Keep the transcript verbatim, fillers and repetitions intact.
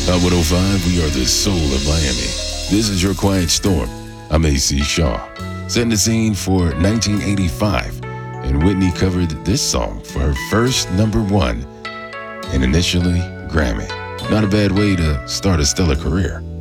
Hot one oh five, we are the soul of Miami. This is your Quiet Storm. I'm A C Shaw. Setting the scene for nineteen eighty-five, and Whitney covered this song for her first number one and initially Grammy. Not a bad way to start a stellar career.